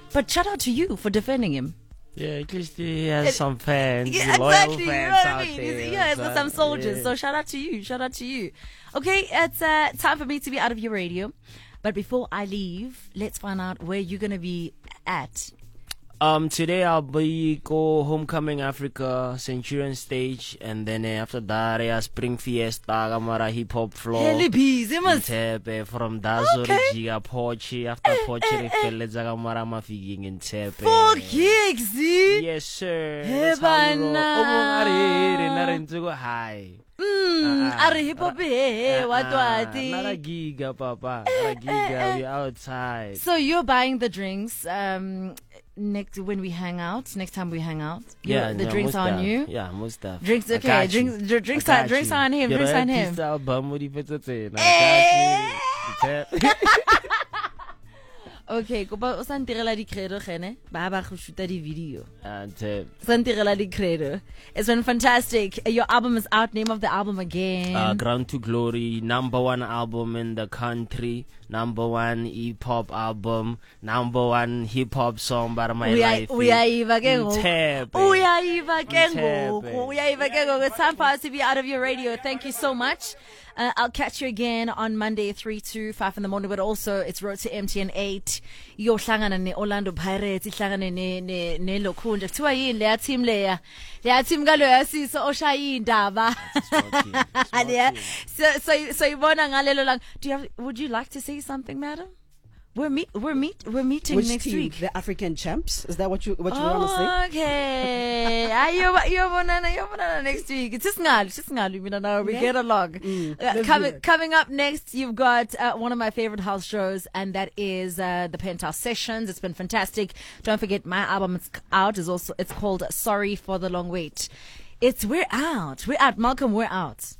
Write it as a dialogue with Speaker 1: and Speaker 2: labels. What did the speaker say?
Speaker 1: But shout out to you for defending him.
Speaker 2: Yeah, at least he has some fans,
Speaker 1: Yeah,
Speaker 2: loyal
Speaker 1: exactly.
Speaker 2: fans
Speaker 1: You know what
Speaker 2: out
Speaker 1: I mean?
Speaker 2: there.
Speaker 1: He's got some soldiers.
Speaker 2: Yeah.
Speaker 1: So shout out to you. Shout out to you. Okay, it's time for me to be out of your radio. But before I leave, let's find out where you're gonna be at.
Speaker 2: Today I'll be go Homecoming Africa Centurion stage, and then after that, Spring Fiesta, Gamara Hip Hop Floor.
Speaker 1: Heli bees, it must.
Speaker 2: Tepe from Dazo
Speaker 1: Okay.
Speaker 2: Giga Pochi. After Pochi, Refeleza Gamara Mafiging in Tepe.
Speaker 1: 4 gigs, see?
Speaker 2: Yes, sir.
Speaker 1: Hey,
Speaker 2: That's how we roll.
Speaker 1: bana.
Speaker 2: Go high.
Speaker 1: Are hip hop hey, what
Speaker 2: Not a
Speaker 1: what?
Speaker 2: giga, Papa. Not a giga. We outside.
Speaker 1: So you're buying the drinks next when we hang out. Next time we hang out, the drinks are on you.
Speaker 2: Yeah, most stuff.
Speaker 1: Drinks,
Speaker 2: I
Speaker 1: okay.
Speaker 2: got you.
Speaker 1: Drinks
Speaker 2: I got
Speaker 1: drinks
Speaker 2: you.
Speaker 1: on him. Drinks on him.
Speaker 2: Peace album, what do you say? I got you.
Speaker 1: Okay, kopa o sa ntirela di credo gene ba ba go shoota di video.
Speaker 2: And
Speaker 1: Sa ntirela di credo. It's been fantastic. Your album is out. Name of the album again.
Speaker 2: Ground to Glory, #1 album in the country, #1 hip hop album, #1 hip hop song by my life.
Speaker 1: Uyayiva ke ngoku.
Speaker 2: Mthebe.
Speaker 1: Uyayiva ke ngoku.
Speaker 2: Mthebe.
Speaker 1: Uyayiva ke ngoku. It's time for us to be out of your radio. Thank you so much. I'll catch you again on Monday 3 to 5 in the morning, but also it's Road to MTN 8. Iyohlangana ne-Orlando Pirates, ihlangane ne-Lokhunja. Kuthiwa yini leya team leya? Leya team kalo yasiso oshaya indaba. Yeah. So ibona ngalelo lang. Would you like to say something, madam? We're meeting
Speaker 3: Which
Speaker 1: next
Speaker 3: team?
Speaker 1: week.
Speaker 3: The African champs? Is that what you want to say?
Speaker 1: Okay. You're next week. It's just ngal. We get along. Coming up next, you've got one of my favorite house shows, and that is the Penthouse Sessions. It's been fantastic. Don't forget, my album is out. It's called Sorry for the Long Wait. We're out. Malcolm, we're out.